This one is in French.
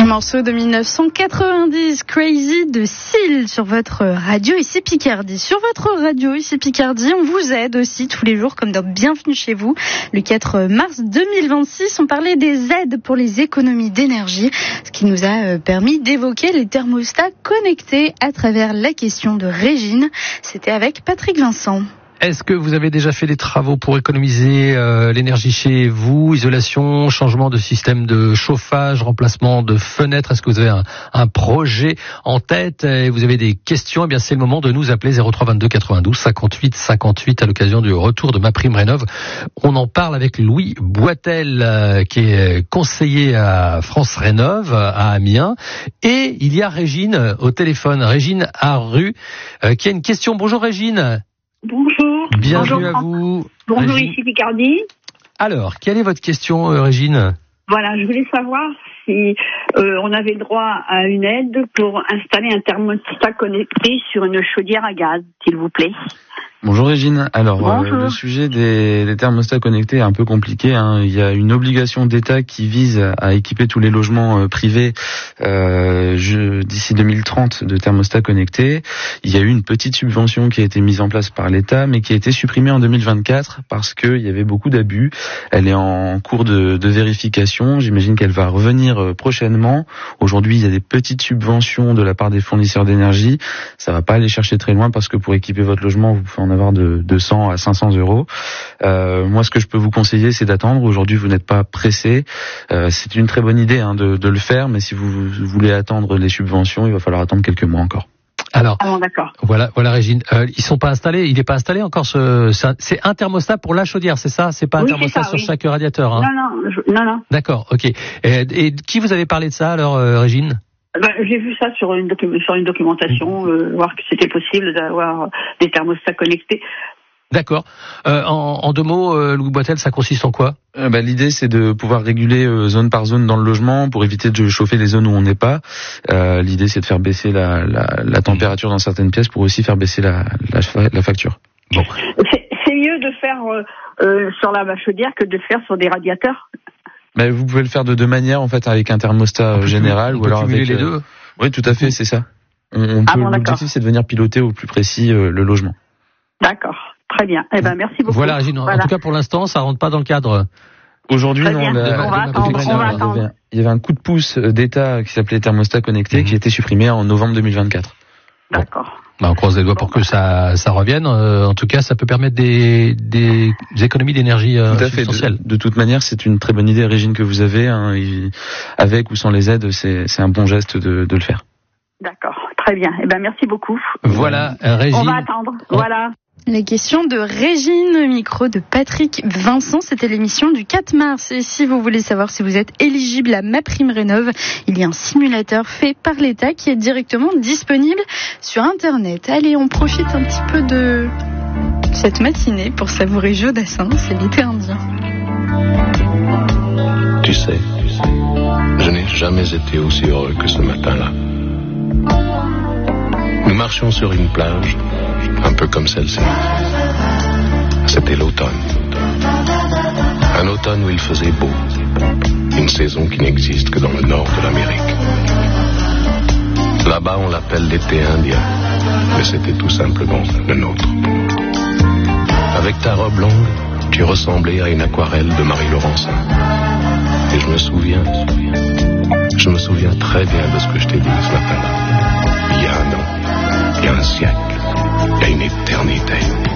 Un morceau de 1990, Crazy de Seal sur votre radio ici Picardie. Sur votre radio ici Picardie, on vous aide aussi tous les jours comme dans Bienvenue chez vous. Le 4 mars 2026, on parlait des aides pour les économies d'énergie, ce qui nous a permis d'évoquer les thermostats connectés à travers la question de Régine. C'était avec Patrick Vincent. Est-ce que vous avez déjà fait des travaux pour économiser l'énergie chez vous? Isolation, changement de système de chauffage, remplacement de fenêtres. Est-ce que vous avez un projet en tête et vous avez des questions? Eh bien, c'est le moment de nous appeler 03 22 92 58 58 à l'occasion du retour de MaPrimeRénov'. On en parle avec Louis Boitel, qui est conseiller à France Rénov' à Amiens. Et il y a Régine au téléphone, Régine Arru, qui a une question. Bonjour Régine. Bonjour. Bienvenue à vous. Bonjour, Régine. ici Picardie. Alors, quelle est votre question, Régine? Voilà, je voulais savoir si on avait le droit à une aide pour installer un thermostat connecté sur une chaudière à gaz, s'il vous plaît. Bonjour Régine. Alors, Bonjour. le sujet des thermostats connectés est un peu compliqué. Il y a une obligation d'État qui vise à équiper tous les logements privés d'ici 2030 de thermostats connectés. Il y a eu une petite subvention qui a été mise en place par l'État, mais qui a été supprimée en 2024 parce qu'il y avait beaucoup d'abus. Elle est en cours de vérification. J'imagine qu'elle va revenir prochainement. Aujourd'hui, il y a des petites subventions de la part des fournisseurs d'énergie. Ça va pas aller chercher très loin parce que pour équiper votre logement, vous pouvez en avoir de 200 à 500 euros. Moi, ce que je peux vous conseiller, c'est d'attendre. Aujourd'hui, vous n'êtes pas pressé. C'est une très bonne idée de le faire, mais si vous voulez attendre les subventions, il va falloir attendre quelques mois encore. Alors, bon, d'accord. Voilà Régine. Ils sont pas installés. Il n'est pas installé encore. C'est un thermostat pour la chaudière, c'est ça? C'est pas un thermostat sur chaque radiateur, hein? Non. D'accord, ok. Et qui vous avez parlé de ça alors, Régine? J'ai vu ça sur une documentation, voir que c'était possible d'avoir des thermostats connectés. D'accord. En deux mots, Louis Boitel, ça consiste en quoi? L'idée, c'est de pouvoir réguler zone par zone dans le logement pour éviter de chauffer les zones où on n'est pas. L'idée, c'est de faire baisser la température dans certaines pièces pour aussi faire baisser la facture. Bon. C'est mieux de faire sur la chaudière que de faire sur des radiateurs. Vous pouvez le faire de deux manières, en fait, avec un thermostat général ou alors avec les deux. Oui, tout à fait, c'est ça. L'objectif, c'est de venir piloter au plus précis le logement. D'accord, très bien. Merci beaucoup. Voilà, Régine. En tout cas, pour l'instant, ça rentre pas dans le cadre. Aujourd'hui, non. On va attendre. Il y avait un coup de pouce d'État qui s'appelait thermostat connecté, qui a été supprimé en novembre 2024. D'accord. On croise les doigts pour que ça revienne. En tout cas, ça peut permettre des économies d'énergie substantielles. De toute manière, c'est une très bonne idée, Régine, que vous avez. Avec ou sans les aides, c'est un bon geste de le faire. D'accord, très bien. Merci beaucoup. Voilà, Régine. On va attendre. Voilà. Les questions de Régine, micro de Patrick Vincent, c'était l'émission du 4 mars. Et si vous voulez savoir si vous êtes éligible à MaPrimeRénov', il y a un simulateur fait par l'État qui est directement disponible sur Internet. Allez, on profite un petit peu de cette matinée pour savourer Jodassin, c'est l'été indien. Tu sais, je n'ai jamais été aussi heureux que ce matin-là. Nous marchions sur une plage, un peu comme celle-ci. C'était l'automne. Un automne où il faisait beau. Une saison qui n'existe que dans le nord de l'Amérique. Là-bas, on l'appelle l'été indien. Mais c'était tout simplement le nôtre. Avec ta robe longue, tu ressemblais à une aquarelle de Marie-Laurencin. Et je me souviens très bien de ce que je t'ai dit ce matin-là. Il y a un an, il y a un siècle, il y a une éternité.